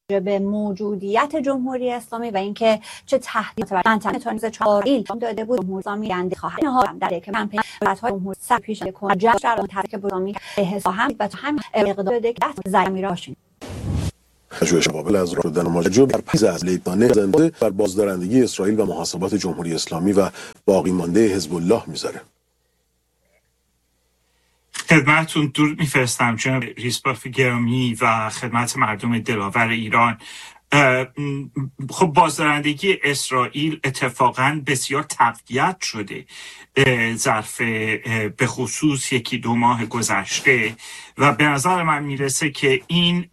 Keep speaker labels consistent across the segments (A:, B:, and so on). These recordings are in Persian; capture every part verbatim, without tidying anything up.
A: به موجودیت جمهوری اسلامی و اینکه چه تهدید منطقه تونیز چهارئیل داده بود جمهوری اسلامی گنده خواهد نهاد در که کمپین بعدها جمهوری سر پیش کنه جشن منطقه اسلامی حساب و هم اقدام داده که دست زمین راشین
B: پژوهش قابل از راه شدن ماجرا بر پس از لیتانه زنده بر بازدارندگی اسرائیل و محاسبات جمهوری اسلامی و باقی مانده حزب الله میذاره.
C: خدمتتون درود میفرستم جناب ریسپاف گرامی و خدمت مردم دلاور ایران. خب بازدارندگی اسرائیل اتفاقا بسیار تقویت شده ظرف به خصوص یکی دو ماه گذشته و به نظر من میرسه که این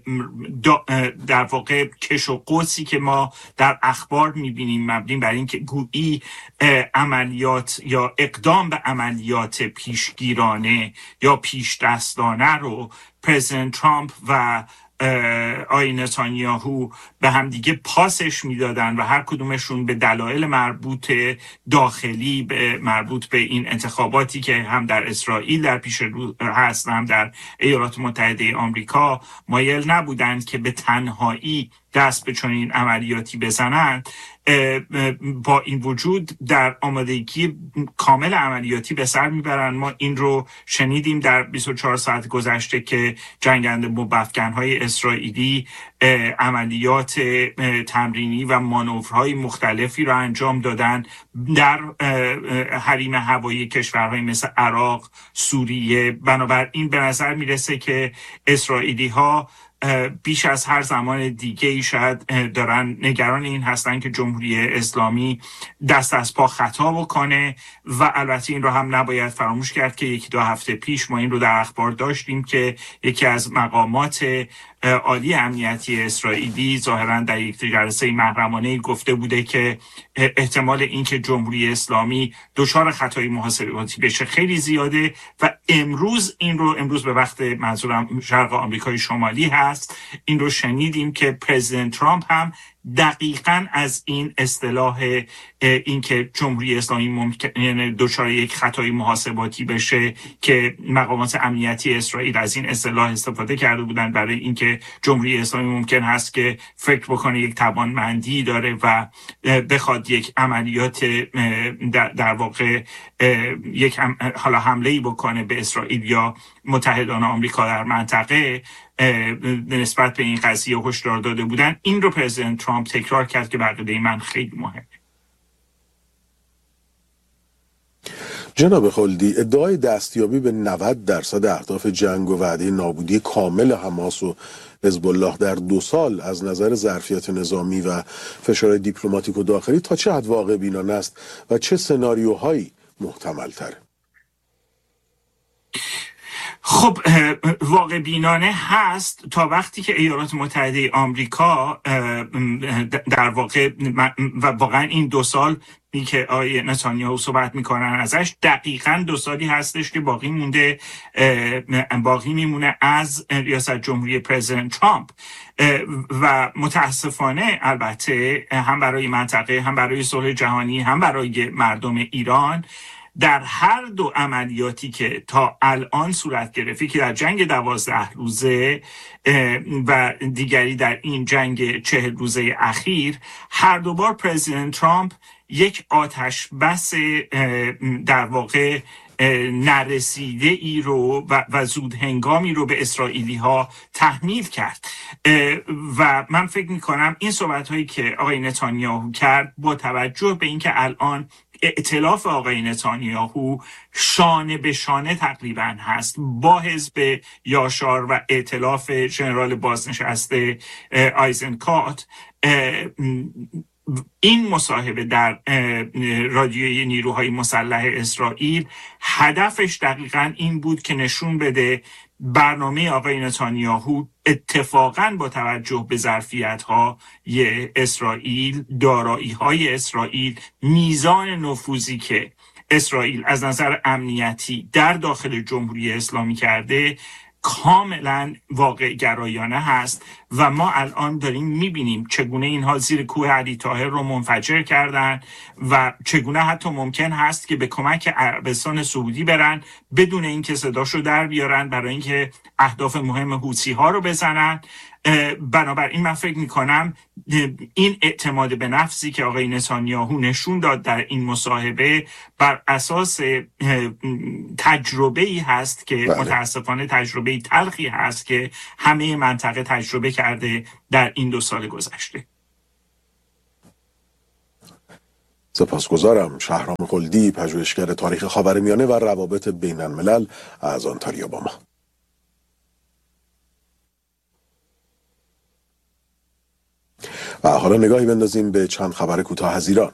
C: در واقع کش و قوسی که ما در اخبار میبینیم مبنی بر این که گویی عملیات یا اقدام به عملیات پیشگیرانه یا پیش دستانه رو پرزیدنت ترامپ و آقای نتانیاهو به همدیگه پاسش میدادن و هر کدومشون به دلایل مربوط داخلی به مربوط به این انتخاباتی که هم در اسرائیل در پیش رو هست هم در ایالات متحده آمریکا مایل نبودند که به تنهایی دست به چنین عملیاتی بزنند. با این وجود در آمادگی کامل عملیاتی به سر میبرن. ما این رو شنیدیم در بیست و چهار ساعت گذشته که جنگنده بمب‌افکن‌های اسرائیلی عملیات تمرینی و مانورهای مختلفی را انجام دادن در حریم هوایی کشورهای مثل عراق، سوریه. بنابراین به نظر میرسه که اسرائیلی ها بیش از هر زمان دیگه ای شاید دارن نگران این هستن که جمهوری اسلامی دست از پا خطا بکنه و البته این رو هم نباید فراموش کرد که یکی دو هفته پیش ما این رو در اخبار داشتیم که یکی از مقامات عالی امنیتی اسرائیلی ظاهراً در یک جلسه محرمانه گفته بوده که احتمال اینکه جمهوری اسلامی دچار خطای محاسباتی بشه خیلی زیاده و امروز این رو امروز به وقت منظورم شرق آمریکای شمالی هست این رو شنیدیم که پرزیدنت ترامپ هم دقیقاً از این اصطلاح اینکه جمهوری اسلامی ممکنه دچار یک خطای محاسباتی بشه که مقامات امنیتی اسرائیل از این اصطلاح استفاده کرده بودن برای اینکه جمهوری اسلامی ممکن هست که فکر بکنه یک توانمندی داره و بخواد یک عملیات در واقع یک حالا حمله‌ای بکنه به اسرائیل یا متحدان آمریکا در منطقه. نسبت به این قضیه هشدار داده بودن. این رو پرزیدنت ترامپ تکرار کرد که بقیده من خیلی مهمه.
B: جناب خلدی، ادعای دستیابی به نود درصد اهداف جنگ و وعده نابودی کامل حماس و حزب الله در دو سال از نظر ظرفیت نظامی و فشار دیپلماتیک و داخلی تا چه حد واقع بینانه است و چه سناریوهایی محتمل تره؟
C: خب واقع بینانه هست تا وقتی که ایالات متحده آمریکا در واقع و واقعا این دو سال این که آقای نتانیاهو صحبت میکنن ازش دقیقاً دو سالی هستش که باقی مونده باقی میمونه از ریاست جمهوری پرزیدنت ترامپ و متاسفانه البته هم برای منطقه هم برای صلح جهانی هم برای مردم ایران در هر دو عملیاتی که تا الان صورت گرفتی که در جنگ دوازده روزه و دیگری در این جنگ چهل روزه اخیر هر دو بار پرزیدنت ترامپ یک آتش بس در واقع نرسیده ای رو و, و زود هنگامی رو به اسرائیلی ها تحمیل کرد و من فکر می کنم این صحبت هایی که آقای نتانیاهو کرد با توجه به اینکه الان ائتلاف آقای نتانیاهو شانه به شانه تقریبا هست با حزب یاشار و ائتلاف ژنرال بازنشسته آیزنکات، این مصاحبه در رادیوی نیروهای مسلح اسرائیل هدفش دقیقاً این بود که نشون بده برنامه آقای نتانیاهو اتفاقاً با توجه به ظرفیت‌های اسرائیل، دارایی‌های اسرائیل، میزان نفوذی که اسرائیل از نظر امنیتی در داخل جمهوری اسلامی کرده کاملا واقع گرایانه هست و ما الان داریم میبینیم چگونه اینها زیر کوه علی طاهر رو منفجر کردن و چگونه حتی ممکن هست که به کمک عربستان سعودی برن بدون اینکه صداشو در بیارن برای اینکه اهداف مهم حوثی ها رو بزنن. بنابراین من فکر میکنم این اعتماد به نفسی که آقای نتانیاهو نشون داد در این مصاحبه بر اساس تجربه‌ای هست که بله. متاسفانه تجربه تلخی هست که همه منطقه تجربه کرده در این دو سال گذشته.
B: سپاسگزارم. شهرام خلدی، پژوهشگر تاریخ خاورمیانه و روابط بین الملل از آنتاریو با ما. و حالا نگاهی بندازیم به چند خبر کوتاه از ایران.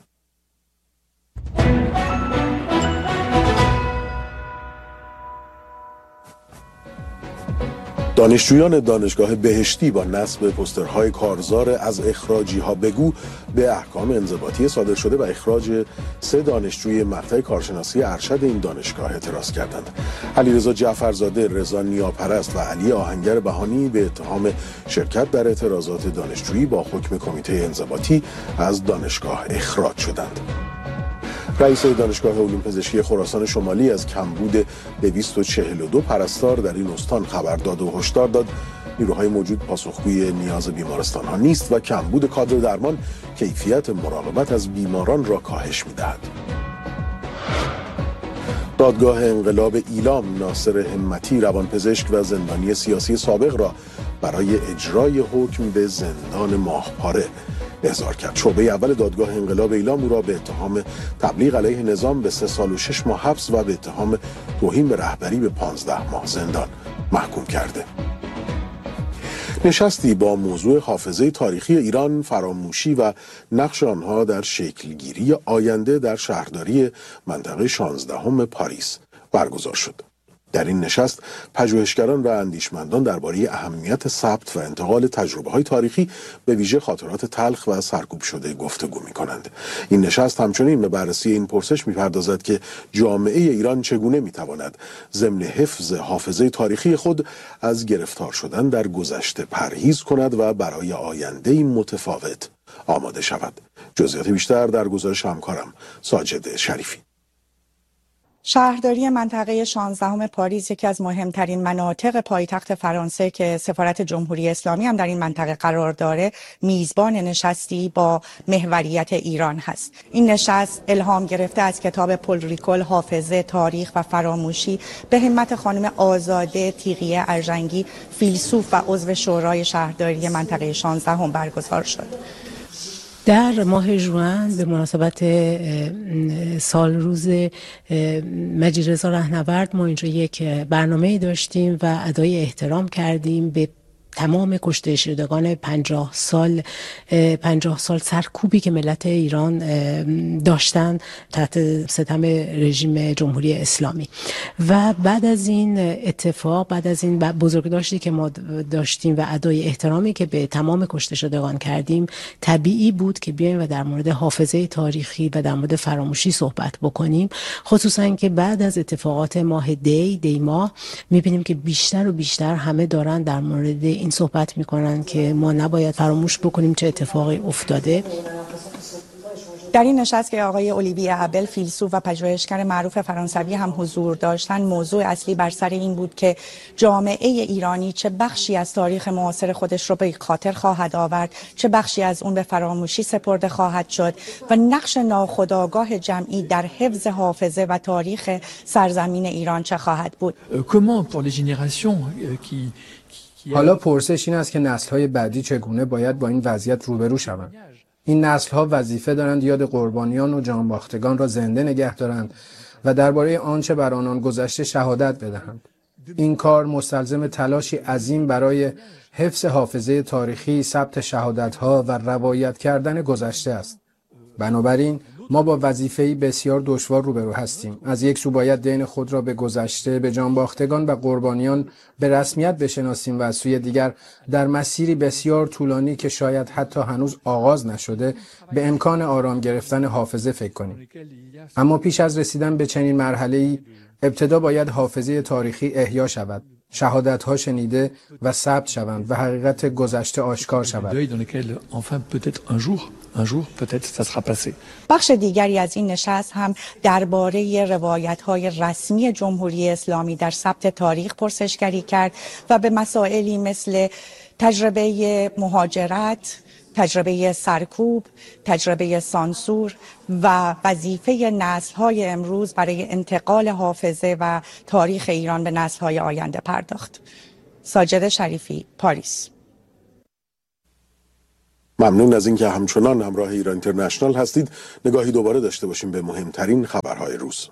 B: دانشجویان دانشگاه بهشتی با نصب پوسترهای کارزار از اخراجی ها بگو به احکام انضباطی صادر شده و اخراج سه دانشجوی مقطع کارشناسی ارشد این دانشگاه اعتراض کردند. علیرضا جعفرزاده، رضا نیاپرست و علی آهنگر بهانی به اتهام شرکت در اعتراضات دانشجویی با حکم کمیته انضباطی از دانشگاه اخراج شدند. رئیس دانشگاه علوم پزشکی خراسان شمالی از کمبود دویست و چهل و دو پرستار در این استان خبر داد و هشدار داد نیروهای موجود پاسخگوی نیاز بیمارستان ها نیست و کمبود کادر درمان کیفیت مراقبت از بیماران را کاهش می‌دهد. دادگاه انقلاب ایلام ناصر همتی، روانپزشک و زندانی سیاسی سابق را برای اجرای حکم به زندان ماهپاره احضار کرد. شعبه اول دادگاه انقلاب ایلام او را به اتهام تبلیغ علیه نظام به سه سال و شش ماه حبس و به اتهام توهین به رهبری به پانزده ماه زندان محکوم کرده. نشستی با موضوع حافظه تاریخی ایران، فراموشی و نقش آنها در شکلگیری آینده در شهرداری منطقه شانزدهم پاریس برگزار شد. در این نشست پژوهشگران و اندیشمندان درباره اهمیت ثبت و انتقال تجربه‌های تاریخی به ویژه خاطرات تلخ و سرکوب شده گفتگو می‌کنند. این نشست همچنین به بررسی این پرسش می‌پردازد که جامعه ایران چگونه می‌تواند ضمن حفظ حافظه تاریخی خود از گرفتار شدن در گذشته پرهیز کند و برای آینده‌ای متفاوت آماده شود. جزئیات بیشتر در گزارش همکارم ساجد شریفی.
D: شهرداری منطقه شانزدهم پاریس یکی از مهمترین مناطق پایتخت فرانسه که سفارت جمهوری اسلامی هم در این منطقه قرار داره، میزبان نشستی با محوریت ایران هست. این نشست الهام گرفته از کتاب پل ریکل حافظه، تاریخ و فراموشی به همت خانم آزاده تیغیه ارژنگی، فیلسوف و عضو شورای شهرداری منطقه شانزدهم برگزار شد.
E: در ماه ژوئن به مناسبت سال روز مجید رضا رهنورد ما اینجا یک برنامه داشتیم و ادای احترام کردیم به تمام کشته شدگان پنجاه سال پنجاه سال سرکوبی که ملت ایران داشتن تحت ستم رژیم جمهوری اسلامی. و بعد از این اتفاق، بعد از این بزرگداشتی که ما داشتیم و ادای احترامی که به تمام کشته شدگان کردیم، طبیعی بود که بیایم و در مورد حافظه تاریخی و در مورد فراموشی صحبت بکنیم، خصوصا که بعد از اتفاقات ماه دی دی ماه میبینیم که بیشتر و بیشتر همه دارن در مورد این صحبت میکنن که ما نباید فراموش بکنیم چه اتفاقی افتاده.
D: در این نشست که آقای اولیویه ابل، فیلسوف و پژوهشگر معروف فرانسوی هم حضور داشتن، موضوع اصلی بر سر این بود که جامعه ایرانی چه بخشی از تاریخ معاصر خودش رو به خاطر خواهد آورد، چه بخشی از اون به فراموشی سپرده خواهد شد و نقش ناخودآگاه جمعی در حفظ حافظه و تاریخ سرزمین ایران چه خواهد بود.
F: حالا پرسش این است که نسل‌های بعدی چگونه باید با این وضعیت روبرو شوند. این نسل‌ها وظیفه دارند یاد قربانیان و جانباختگان را زنده نگه دارند و درباره آنچه بر آنان گذشته شهادت بدهند. این کار مستلزم تلاشی عظیم برای حفظ حافظه تاریخی، ثبت شهادت‌ها و روایت کردن گذشته است. بنابراین ما با وظیفه‌ای بسیار دشوار روبرو هستیم. از یک سو باید دین خود را به گذشته، به جانباختگان و قربانیان به رسمیت بشناسیم و از سوی دیگر در مسیری بسیار طولانی که شاید حتی هنوز آغاز نشده به امکان آرام گرفتن حافظه فکر کنیم. اما پیش از رسیدن به چنین مرحله‌ای ابتدا باید حافظه تاریخی احیا شود. شهادت‌ها شنیده و ثبت شوند و حقیقت گذشته آشکار شود.
D: بخش دیگری از این نشست هم درباره روایت‌های رسمی جمهوری اسلامی در ثبت تاریخ پرسشگری کرد و به مسائلی مثل تجربه مهاجرت، تجربه سرکوب، تجربه سانسور و وظیفه نسل‌های امروز برای انتقال حافظه و تاریخ ایران به نسل‌های آینده پرداخت. ساجد شریفی، پاریس.
B: ممنون از اینکه همچنان همراه ایران اینترنشنال هستید. نگاهی دوباره داشته باشیم به مهمترین خبرهای روز.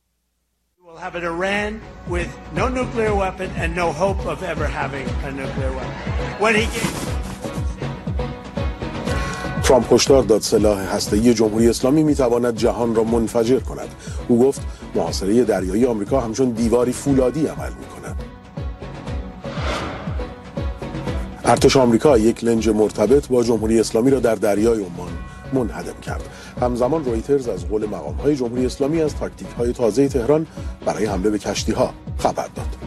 B: ترامپ هشدار داد سلاح هسته‌ای جمهوری اسلامی میتواند جهان را منفجر کند. او گفت محاصره دریایی آمریکا همچون دیواری فولادی عمل میکند. ارتش آمریکا یک لنج مرتبط با جمهوری اسلامی را در دریای عمان منهدم کرد. همزمان رویترز از قول مقام‌های جمهوری اسلامی از تاکتیک‌های تازه تهران برای حمله به کشتی‌ها خبر داد.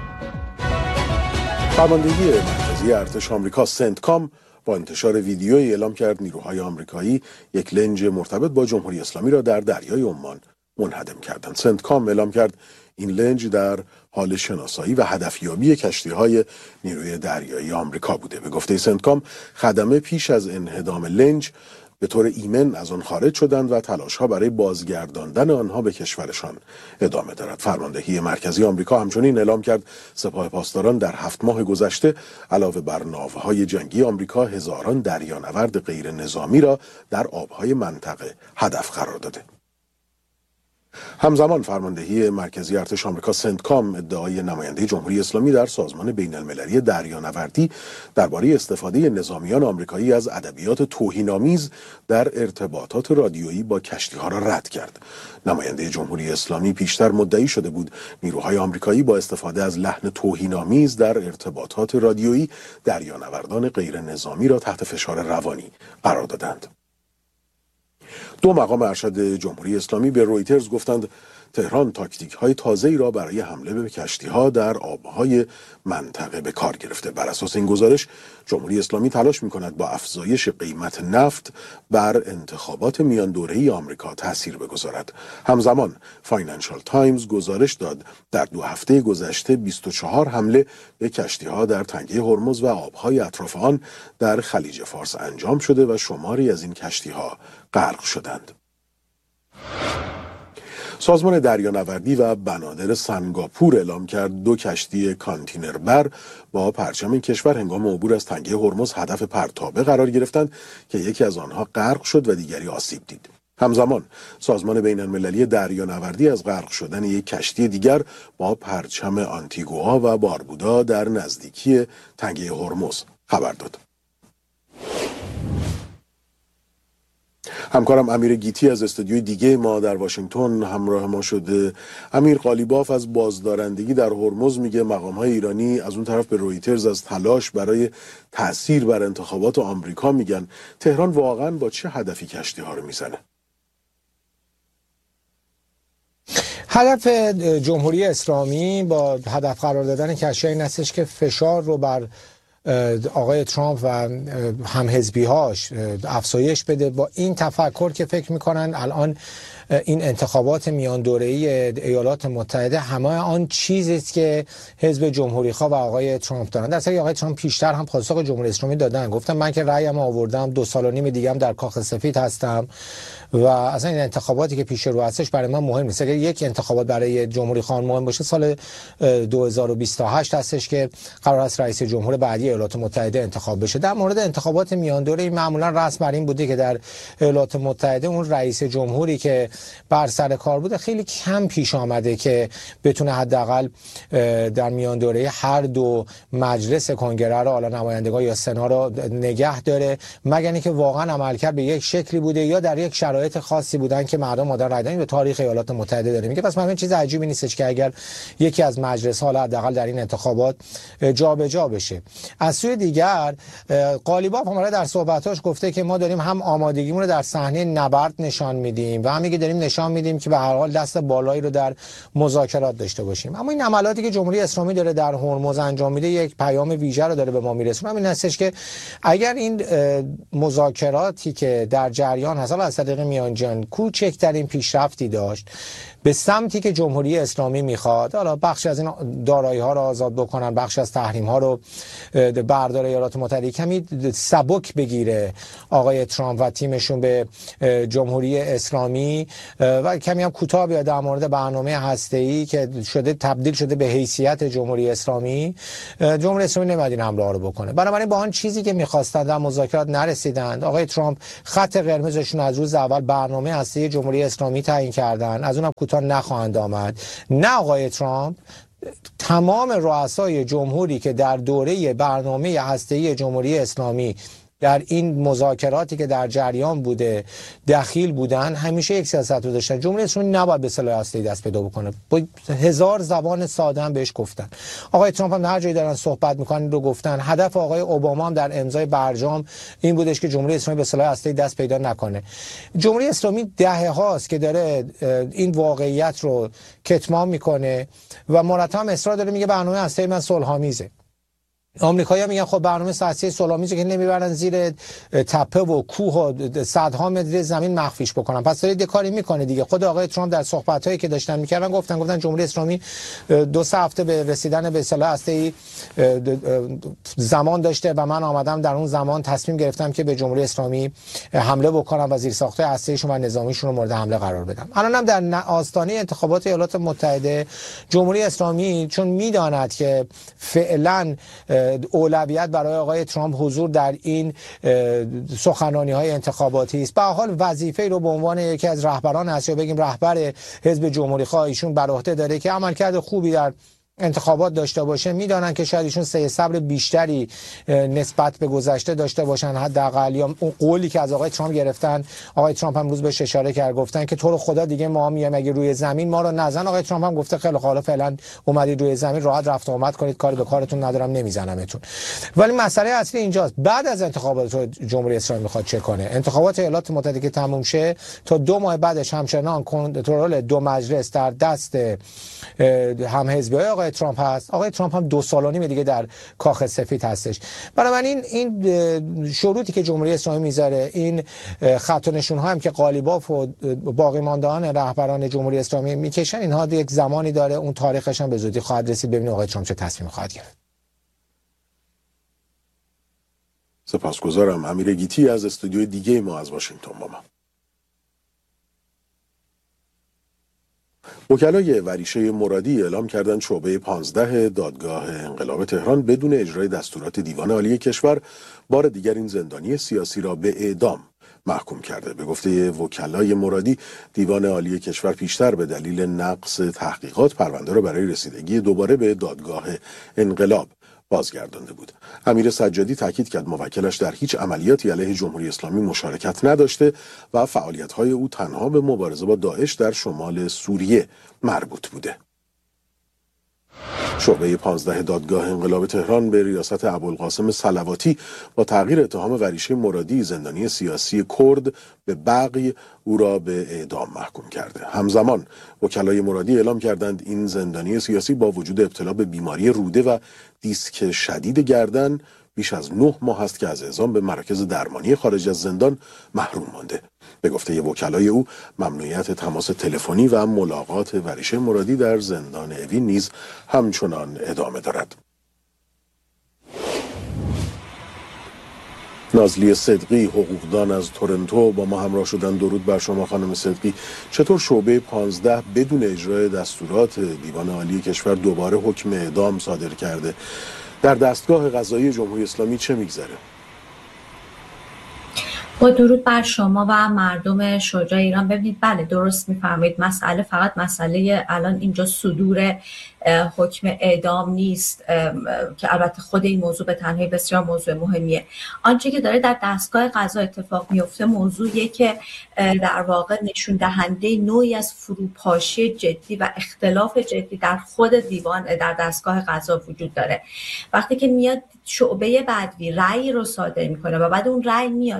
B: فرماندهی مرکزی ارتش آمریکا سنتکام با انتشار ویدیویی اعلام کرد نیروهای آمریکایی یک لنج مرتبط با جمهوری اسلامی را در دریای عمان منهدم کردند. سنتکام اعلام کرد این لنج در حال شناسایی و هدفیابی کشتی‌های نیروی دریایی آمریکا بوده. به گفته سنتکام خدمه پیش از انهدام لنج به طور ایمن از آن خارج شدند و تلاش‌ها برای بازگرداندن آنها به کشورشان ادامه دارد. فرماندهی مرکزی آمریکا همچنین اعلام کرد سپاه پاسداران در هفت ماه گذشته علاوه بر ناوه‌های جنگی آمریکا هزاران دریانورد غیر نظامی را در آب‌های منطقه هدف قرار داده. همزمان فرماندهی مرکزی ارتش آمریکا سنتکام ادعای نماینده جمهوری اسلامی در سازمان بین المللی دریانوردی درباره استفاده نظامیان آمریکایی از ادبیات توهین‌آمیز در ارتباطات رادیویی با کشتی‌ها را رد کرد. نماینده جمهوری اسلامی پیشتر مدعی شده بود نیروهای آمریکایی با استفاده از لحن توهین‌آمیز در ارتباطات رادیویی دریانوردان غیر نظامی را تحت فشار روانی قرار دادند. دو مقام ارشد جمهوری اسلامی به رویترز گفتند تهران تاکتیک‌های تازه‌ای را برای حمله به کشتی‌ها در آب‌های منطقه به کار گرفته. بر اساس این گزارش جمهوری اسلامی تلاش می‌کند با افزایش قیمت نفت بر انتخابات میان دوره‌ای آمریکا تأثیر بگذارد. همزمان فاینانشال تایمز گزارش داد در دو هفته گذشته بیست و چهار حمله به کشتی‌ها در تنگه هرمز و آب‌های اطراف آن در خلیج فارس انجام شده و شماری از این کشتی‌ها غرق شدند. سازمان دریانوردی و بنادر سنگاپور اعلام کرد دو کشتی کانتینربر با پرچم کشور هنگام عبور از تنگه هرمز هدف پرتابه قرار گرفتند که یکی از آنها غرق شد و دیگری آسیب دید. همزمان سازمان بین المللی دریانوردی از غرق شدن یک کشتی دیگر با پرچم آنتیگوا و باربودا در نزدیکی تنگه هرمز خبر داد. همکارم امیر گیتی از استودیوی دیگه ما در واشنگتن همراه ما شده. امیر، قالیباف از بازدارندگی در هرمز میگه مقام‌های ایرانی از اون طرف به رویترز از تلاش برای تأثیر بر انتخابات آمریکا میگن. تهران واقعاً با چه هدفی کشتی‌ها رو میزنه؟
G: هدف جمهوری اسلامی با هدف قرار دادن کشتی‌ها این هستش که فشار رو بر آقای ترامپ و همحزبی‌هاش افزایش بده با این تفکر که فکر میکنن الان این انتخابات میان دوره‌ای ایالات متحده همه آن چیزی است که حزب جمهوری‌خواه و آقای ترامپ دارن. در اصل آقای ترامپ پیشتر هم پاسخ جمهوری اسلامی دادن، گفتم من که رأیم آوردم، دو سال و نیم دیگه هم در کاخ سفید هستم و اصلا این انتخاباتی که پیش رو هستش برای من مهم نیست. اگر یک انتخابات برای جمهوری خواهان مهم باشه سال دو هزار و بیست و هشت هستش که قرار است رئیس جمهور بعدی ایالات متحده انتخاب بشه. در مورد انتخابات میان دوره‌ای معمولا رسم بر این بوده که در ایالات متحده اون رئیس جمهوری که بر سر کار بوده خیلی کم پیش آمده که بتونه حداقل در میان دوره هر دو مجلس کنگره رو، حالا نمایندگان یا سنا رو نگه داره، مگر اینکه واقعا عملکرد به یک شکلی بوده یا در یک شرایط خاصی بودن که مردم مادر رای دادن. به تاریخ ایالات متحده داره میگه. پس من چیز عجیبی نیستش که اگر یکی از مجلس ها حداقل در این انتخابات جابجا جا بشه. از سوی دیگر قالیباف هم در صحبتاش گفته که ما داریم هم آمادگیمون رو در صحنه نبرد نشان میدیم و هم میگه داریم نشان میدیم که به هر حال دست بالایی رو در مذاکرات داشته باشیم. اما این عملاتی که جمهوری اسلامی داره در هرمز انجام میده یک پیام ویژه رو داره به ما میرسونه. همین هستش که اگر این مذاکراتی که در جریان هست از طریق میانجیان کوچکترین پیشرفتی داشت به سمتی که جمهوری اسلامی میخواد، حالا بخش از این دارایی ها رو آزاد بکنن، بخش از تحریم ها رو بردار ایالات متحده، کمی سبک بگیره آقای ترامپ و تیمشون به جمهوری اسلامی و کمی هم کوتاه بیاد در مورد برنامه هسته‌ای که شده تبدیل شده به حیثیت جمهوری اسلامی، جمهوری اسلامی نمیاد این حمله ها رو بکنه. بنابراین با آن چیزی که میخواستند در مذاکرات نرسیدند. آقای ترامپ خط قرمزشون از روز اول برنامه هسته‌ای جمهوری اسلامی تعیین کردن، از اونم نخواهند آمد. نه آقای ترامپ تمام رؤسای جمهوری که در دوره برنامه هسته‌ای جمهوری اسلامی در این مذاکراتی که در جریان بوده دخیل بودن همیشه یک سیاست رو داشتن. جمهوری اسلامی نباید به سلاح هسته‌ای دست پیدا بکنه. با هزار زبان ساده هم بهش گفتن. آقای ترامپ هم هر جایی دارن صحبت میکنن رو گفتن. هدف آقای اوباما هم در امضای برجام این بودش که جمهوری اسلامی به سلاح هسته‌ای دست پیدا نکنه. جمهوری اسلامی دهه هاست که داره این واقعیت رو کتمان میکنه و مرتب اصرار داره میگه برنامه هسته‌ای من صلح‌آمیزه. آمریکایی‌ها میگن خب برنامه سیاسی صلح‌آمیزی که نمیبرن زیر تپه و کوه و صدها متر زمین مخفیش بکنن، پس دارید کاری میکنه دیگه. خود آقای ترامپ در صحبت‌هایی که داشتن میکردن گفتن گفتن جمهوری اسلامی دو سه هفته به رسیدن به سلاح هسته‌ای زمان داشته و من آمدم در اون زمان تصمیم گرفتم که به جمهوری اسلامی حمله بکنم و زیرساخت‌های هسته‌ایشون و نظامیشون رو مورد حمله قرار بدم. الانم در آستانه انتخابات ایالات متحده جمهوری اسلامی چون میداند که فعلا اولویت برای آقای ترامپ حضور در این سخنرانی‌های انتخاباتی است، به هر حال وظیفه رو به عنوان یکی از رهبران هست یا بگیم رهبر حزب جمهوری‌خواه ایشون بر عهده داره که عملکرد خوبی در انتخابات داشته باشه. میدانن که شاید ایشون سه صبر بیشتری نسبت به گذشته داشته باشن، حداقل یا اون قولی که از آقای ترامپ گرفتن. آقای ترامپ هم روز بهش اشاره کرد، گفتن که تو رو خدا دیگه ما میایم اگه روی زمین ما رو نزن. آقای ترامپ هم گفته خیلی حالا فعلا اومدید روی زمین راحت رفت و آمد کنید، کاری به کارتون ندارم نمیزنمتون. ولی مسئله اصلی اینجاست بعد از انتخابات جمهوری اسلامی میخواد چه کنه. انتخابات ایالات متحده که تموم شه تا دو ماه بعدش همچنان کنترل دو مجلس در دست همحزبی‌های آقای ترامپ هست. آقای ترامپ هم دو سال و نیم دیگه در کاخ سفید هستش. بنابراین این شروطی که جمهوری اسلامی میذاره، این خط و نشون‌ها هم که قالیباف و باقی ماندگان رهبران جمهوری اسلامی میکشن، اینها یک زمانی داره، اون تاریخش هم به زودی خواهد رسید. ببینید آقای ترامپ چه تصمیمی خواهد گرفت.
B: سپاسگزارم. امیر گیتی از استودیوی دیگه ما از واشنگتن با ما. وکلای وریشه مرادی اعلام کردند شعبه پانزده دادگاه انقلاب تهران بدون اجرای دستورات دیوان عالی کشور بار دیگر این زندانی سیاسی را به اعدام محکوم کرده. به گفته وکلای مرادی، دیوان عالی کشور پیشتر به دلیل نقص تحقیقات پرونده را برای رسیدگی دوباره به دادگاه انقلاب بازگردانده بود. امیر سجادی تاکید کرد موکلش در هیچ عملیاتی علیه جمهوری اسلامی مشارکت نداشته و فعالیت‌های او تنها به مبارزه با داعش در شمال سوریه مربوط بوده. شعبه پانزده دادگاه انقلاب تهران به ریاست ابوالقاسم صلواتی با تغییر اتهام وریشه مرادی زندانی سیاسی کرد به بغی او را به اعدام محکوم کرده. همزمان وکلای مرادی اعلام کردند این زندانی سیاسی با وجود ابتلا به بیماری روده و دیسک شدید گردن بیش از نه ماه است که از اعزام به مراکز درمانی خارج از زندان محروم مانده. به گفته وکلای او، ممنوعیت تماس تلفنی و ملاقات وریشه مرادی در زندان اوین نیز همچنان ادامه دارد. نازلی صدقی حقوقدان از تورنتو با ما همراه شدن. درود بر شما خانم صدقی. چطور شعبه پانزده بدون اجرای دستورات دیوان عالی کشور دوباره حکم اعدام صادر کرده؟ در دستگاه قضایی جمهوری اسلامی چه میگذره؟
H: با درود بر شما و مردم شجاع ایران. ببینید بله درست میفرمایید، مسئله فقط مسئله الان اینجا صدور حکم اعدام نیست که البته خود این موضوع به تنهایی بسیار موضوع مهمیه. آنچه که داره در دستگاه قضا اتفاق میفته موضوعیه که در واقع نشون دهنده نوعی از فروپاشی جدی و اختلاف جدی در خود دیوان در دستگاه قضا وجود داره. وقتی که میاد شعبه بدوی رأی رو صادر میکنه و بعد اون رأی میاد در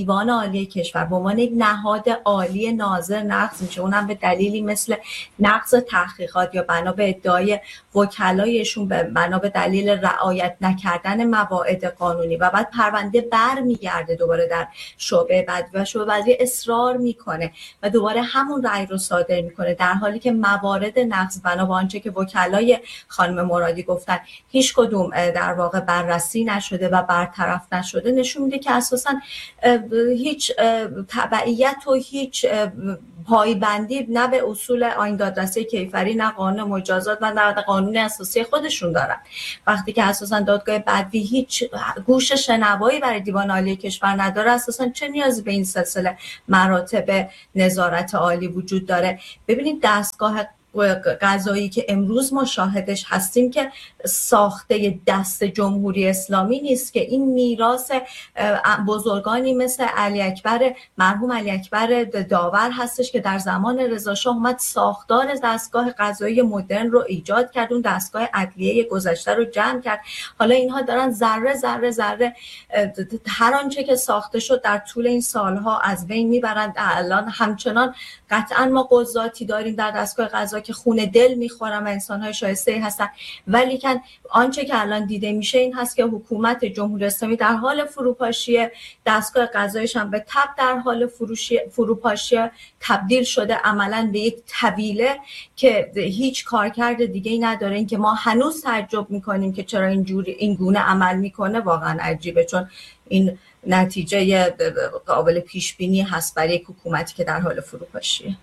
H: دیوان عالی کشور به عنوان یک نهاد عالی ناظر نقض میشه، اونم به دلیلی مثل نقض تحقیقات یا بنا به ادعای وکلایشون به بنا به دلیل رعایت نکردن مواعید قانونی و بعد پرونده برمیگرده دوباره در شعبه بعد و شعبه بعدی اصرار میکنه و دوباره همون رأی رو صادر میکنه، در حالی که موارد نقض بنا به آنچه که وکلای خانم مرادی گفتن هیچ کدوم در واقع بررسی نشده و برطرف نشده، نشون میده که اساسا هیچ تبعیت و هیچ پایبندی نه به اصول آیین دادرسی کیفری، نه قانون مجازات و نه قانون اساسی خودشون دارن. وقتی که اساسا دادگاه بدوی هیچ گوش شنوایی برای دیوان عالی کشور نداره، اساسا چه نیازی به این سلسله مراتب نظارت عالی وجود داره؟ ببینید دستگاه قضایی که امروز ما شاهدش هستیم که ساخته دست جمهوری اسلامی نیست، که این میراث بزرگانی مثل علی اکبر مرحوم علی اکبر داور هستش که در زمان رضا شاه اومد ساختار دستگاه قضایی مدرن رو ایجاد کرد، اون دستگاه عدلیه گذشته رو جمع کرد. حالا اینها دارن ذره ذره ذره هر آنچه که ساخته شد در طول این سالها از بین میبرند. الان همچنان قطعا ما قضاتی داریم در دستگاه قضایی که خون دل میخورن و انسان‌های شایسته هستن، ولی که آنچه که الان دیده میشه این هست که حکومت جمهوری اسلامی در حال فروپاشی، دستگاه قضاییش هم به تبع در حال فروشی فروپاشی تبدیل شده عملاً به یک طویله که هیچ کارکرد دیگه‌ای نداره. این که ما هنوز تعجب میکنیم که چرا اینجوری این گونه عمل میکنه واقعا عجیبه، چون این نتیجه قابل پیش بینی هست برای یک حکومتی که در حال فروپاشیه.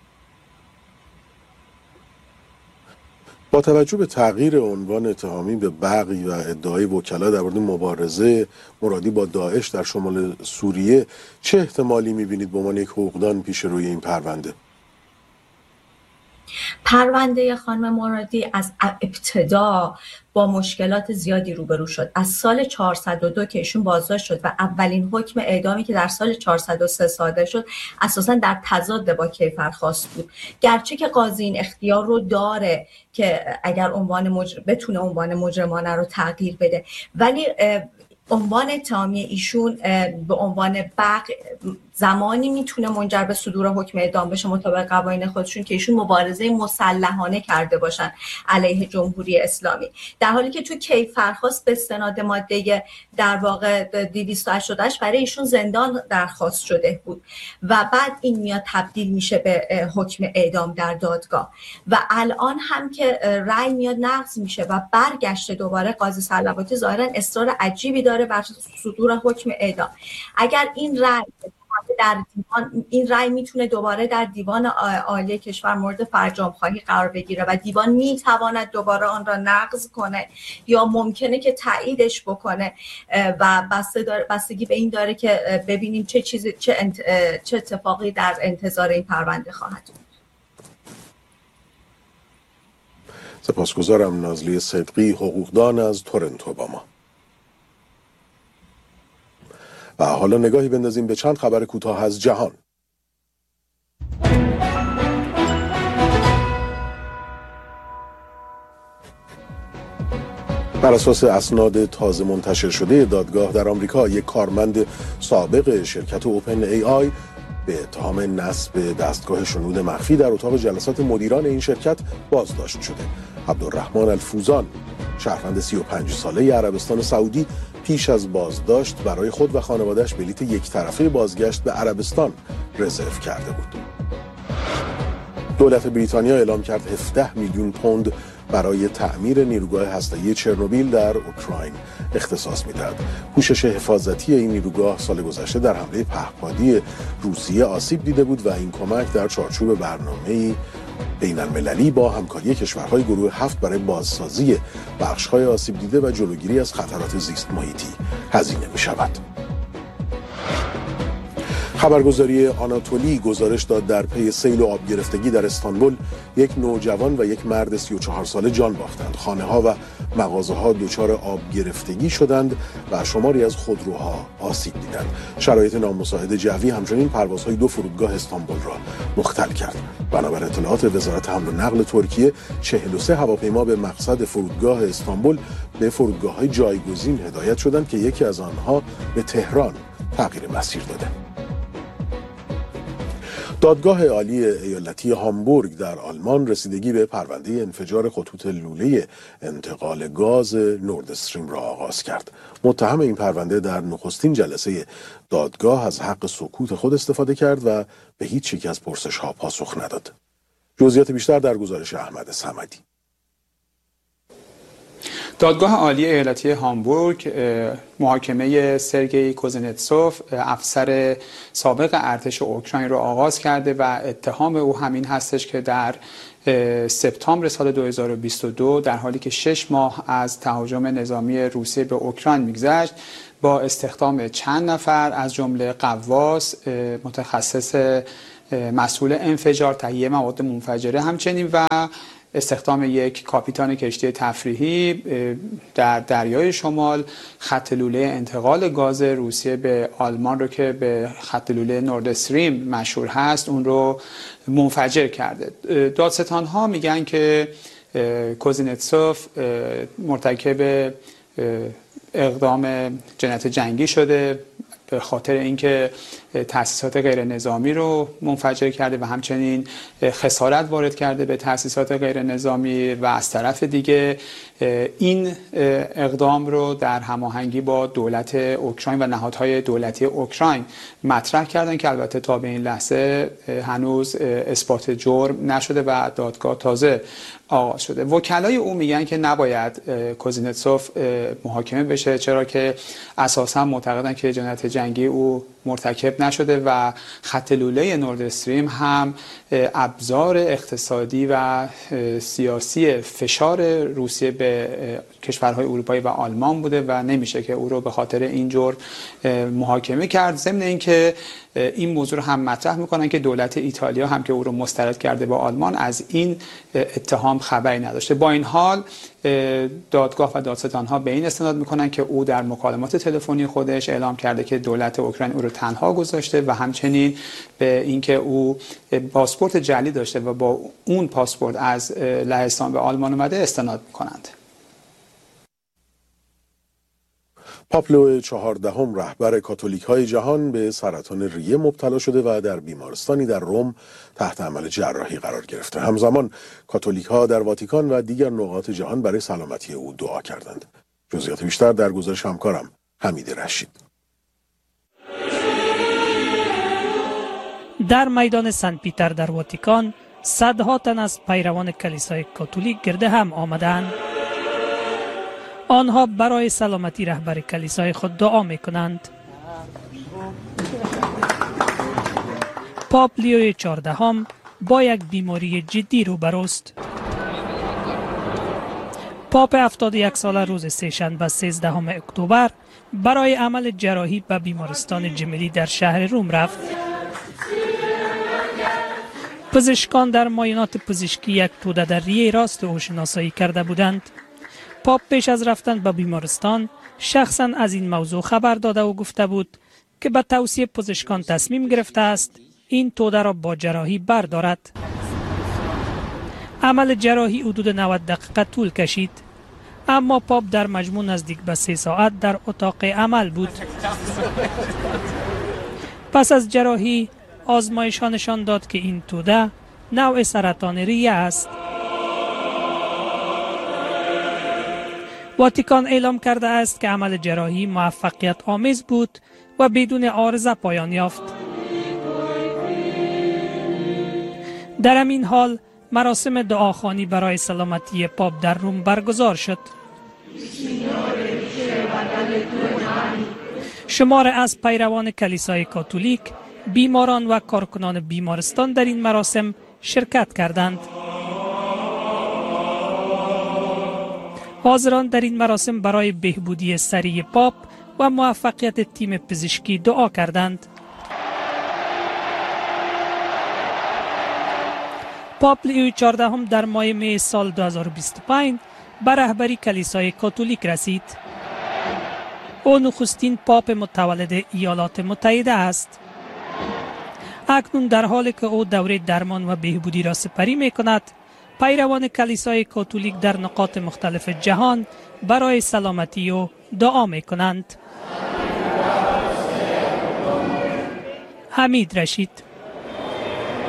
B: با توجه به تغییر عنوان اتهامی به بغی و ادعای وکلا در مورد مبارزه مرادی با داعش در شمال سوریه، چه احتمالی می‌بینید به عنوان یک حقوقدان پیش روی این پرونده؟
H: پرونده خانم مرادی از ابتدا با مشکلات زیادی روبرو شد. از سال چهارصد و دو که ایشون بازداشت شد و اولین حکم اعدامی که در سال چهارصد و سه صادر شد اساساً در تضاد با کیفرخواست بود، گرچه که قاضی این اختیار رو داره که اگر عنوان مجرم بتونه عنوان مجرمانه رو تغییر بده، ولی عنوان اتهامی ایشون به عنوان بغ زمانی میتونه منجر به صدور حکم اعدام بشه مطابق قوانین خودشون که ایشون مبارزه مسلحانه کرده باشن علیه جمهوری اسلامی، در حالی که تو کیفرخواست به استناد ماده در واقع دویست و هشتاد و هشت برای ایشون زندان درخواست شده بود و بعد این میاد تبدیل میشه به حکم اعدام در دادگاه و الان هم که رأی میاد نقض میشه و برگشته دوباره قاضی سلواتی ظاهرا اصرار عجیبی داره بر صدور حکم اعدام. اگر این رأی در دیوان این رأی میتونه دوباره در دیوان عالی کشور مورد فرجام خواهی قرار بگیره و دیوان میتواند دوباره آن را نقض کنه یا ممکنه که تاییدش بکنه و بستگی به این داره که ببینیم چه چیزی چه, انت... چه اتفاقی در انتظار این پرونده خواهد بود.
B: سپاسگزارم نازلی صدقی، حقوقدان از تورنتو با ما. و حالا نگاهی بندازیم به چند خبر کوتاه از جهان. بر اساس اسناد تازه منتشر شده دادگاه در آمریکا، یک کارمند سابق شرکت اوپن ای آی به اتهام نصب دستگاه شنود مخفی در اتاق جلسات مدیران این شرکت بازداشت شده. عبدالرحمن الفوزان، شهروند سی و پنج ساله عربستان سعودی، پیش از بازداشت برای خود و خانواده‌اش بلیت یک طرفه بازگشت به عربستان رزرو کرده بود. دولت بریتانیا اعلام کرد هفده میلیون پوند برای تعمیر نیروگاه هسته‌ای چرنوبیل در اوکراین اختصاص می‌دهد. پوشش حفاظتی این نیروگاه سال گذشته در حمله پهپادی روسیه آسیب دیده بود و این کمک در چارچوب برنامه‌ای بین‌المللی با همکاری کشورهای گروه هفت برای بازسازی بخش‌های آسیب دیده و جلوگیری از خطرات زیست محیطی هزینه می‌شود. خبرگزاری آناتولی گزارش داد در پی سیل و آب گرفتگی در استانبول یک نوجوان و یک مرد سی و چهار ساله جان باختند. خانه‌ها و مغازه‌ها دچار آب گرفتگی شدند و شماری از خودروها آسیب دیدند. شرایط نامساعد جوی همچنین پروازهای دو فرودگاه استانبول را مختل کرد. بنابر اطلاعات وزارت حمل و نقل ترکیه، چهل و سه هواپیما به مقصد فرودگاه استانبول به فرودگاه‌های جایگزین هدایت شدند که یکی از آنها به تهران تغییر مسیر داده. دادگاه عالی ایالتی هامبورگ در آلمان رسیدگی به پرونده انفجار خطوط لوله انتقال گاز نورد استریم را آغاز کرد. متهم این پرونده در نخستین جلسه دادگاه از حق سکوت خود استفاده کرد و به هیچ یک از پرسش‌ها پاسخ نداد. جزئیات بیشتر در گزارش احمد صمدی.
I: دادگاه عالی ایالتی هامبورگ محاکمه سرگئی کوزنتسوف افسر سابق ارتش اوکراین را آغاز کرده و اتهام او همین هستش که در سپتامبر سال دو هزار و بیست و دو در حالی که شش ماه از تهاجم نظامی روسیه به اوکراین میگذشت با استخدام چند نفر از جمله قواس متخصص مسئول انفجار تهیه مواد منفجره همچنین و استخدام یک کاپیتان کشتی تفریحی در دریای شمال خط لوله انتقال گاز روسیه به آلمان رو که به خط لوله نورد استریم مشهور هست اون رو منفجر کرده. دادستان ها میگن که کوزنتسوف مرتکب اقدام جنایت جنگی شده به خاطر اینکه تأسیسات غیر نظامی رو منفجر کرده و همچنین خسارت وارد کرده به تأسیسات غیر نظامی و از طرف دیگه این اقدام رو در هماهنگی با دولت اوکراین و نهادهای دولتی اوکراین مطرح کردن که البته تا به این لحظه هنوز اثبات جرم نشده و دادگاه تازه آغاز شده. وکلای او میگن که نباید کوزنتسوف محاکمه بشه چرا که اساسا معتقدن که جنایت جنگی او مرتکب نشده و خط لوله نورد استریم هم ابزار اقتصادی و سیاسی فشار روسیه به کشورهای اروپایی و آلمان بوده و نمیشه که او رو به خاطر این جرم محاکمه کرد. ضمن اینکه این موضوع رو هم مطرح میکنن که دولت ایتالیا هم که او رو مسترد کرده با آلمان از این اتهام خبری نداشته. با این حال دادگاه و دادستان ها به این استناد میکنن که او در مکالمات تلفنی خودش اعلام کرده که دولت اوکراین او رو تنها گذاشته و همچنین به اینکه او پاسپورت جعلی داشته و با اون پاسپورت از لهستان به آلمان اومده استناد میکنند.
B: پاپ لئو چهاردهم رهبر کاتولیک های جهان به سرطان ریه مبتلا شده و در بیمارستانی در روم تحت عمل جراحی قرار گرفته. همزمان کاتولیک ها در واتیکان و دیگر نقاط جهان برای سلامتی او دعا کردند. جزئیات بیشتر در گزارش همکارم حمید رشید.
J: در میدان سن پیتر در واتیکان صدها تن از پیروان کلیسای کاتولیک گرد هم آمدند. آنها برای سلامتی رهبر کلیسای خود دعا می کنند. پاپ لیو چهاردهم با یک بیماری جدی روبروست. پاپ هفتاد و یک ساله روز سه‌شنبه سیزدهم اکتبر برای عمل جراحی به بیمارستان جملی در شهر روم رفت. پزشکان در معاینات پزشکی یک توده در ریه راست او شناسایی کرده بودند. پاپ پیش از رفتن به بیمارستان شخصا از این موضوع خبر داده و گفته بود که به توصیه پزشکان تصمیم گرفته است این توده را با جراحی بردارد. عمل جراحی حدود نود دقیقه طول کشید، اما پاپ در مجموع نزدیک به سه ساعت در اتاق عمل بود. پس از جراحی آزمایش ها نشان داد که این توده نوع سرطان ریه است. واتیکان اعلام کرده است که عمل جراحی موفقیت آمیز بود و بدون عارضه پایان یافت. در همین حال مراسم دعاخوانی برای سلامتی پاپ در روم برگزار شد. شمار از پیروان کلیسای کاتولیک، بیماران و کارکنان بیمارستان در این مراسم شرکت کردند. حاضران در این مراسم برای بهبودی سریع پاپ و موفقیت تیم پزشکی دعا کردند. پاپ لیو چهاردهم در ماه می سال دو هزار و بیست و پنج به رهبری کلیسای کاتولیک رسید. او نخستین پاپ متولد ایالات متحده است. اکنون در حالی که او دوره درمان و بهبودی را سپری می کند، پیروان کلیسای کاتولیک در نقاط مختلف جهان برای سلامتی او دعا می کنند. حمید رشید.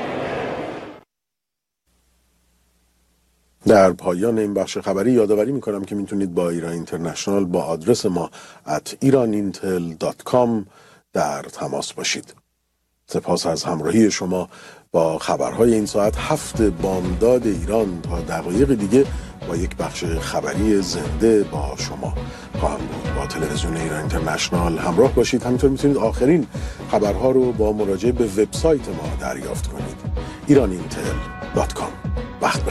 B: در پایان این بخش خبری یادآوری میکنم که میتونید با ایران اینترنشنال با آدرس ما ات ایران اینتل دات کام در تماس باشید. سپاس از همراهی شما با خبرهای این ساعت. هفت بامداد ایران تا دقایق دیگه با یک بخش خبری زنده با شما خواهم بود. با تلویزیون ایران اینترنشنال همراه باشید. همینطور میتونید آخرین خبرها رو با مراجعه به وبسایت ما دریافت کنید ایران اینتل دات کام. وقت بخیر.